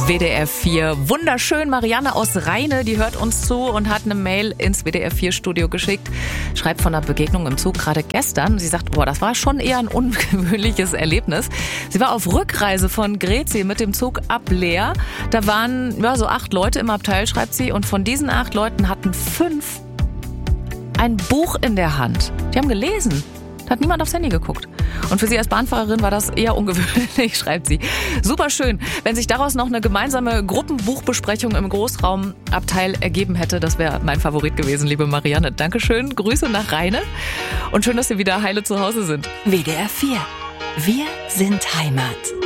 WDR 4. Wunderschön, Marianne aus Rheine, die hört uns zu und hat eine Mail ins WDR 4 Studio geschickt. Schreibt von einer Begegnung im Zug gerade gestern. Sie sagt, das war schon eher ein ungewöhnliches Erlebnis. Sie war auf Rückreise von Gretzky mit dem Zug ab Leer. Da waren so 8 Leute im Abteil, schreibt sie. Und von diesen 8 Leuten hatten 5 ein Buch in der Hand. Die haben gelesen. Da hat niemand aufs Handy geguckt. Und für sie als Bahnfahrerin war das eher ungewöhnlich, schreibt sie. Super schön. Wenn sich daraus noch eine gemeinsame Gruppenbuchbesprechung im Großraumabteil ergeben hätte, das wäre mein Favorit gewesen, liebe Marianne. Dankeschön. Grüße nach Rheine. Und schön, dass Sie wieder heile zu Hause sind. WDR 4. Wir sind Heimat.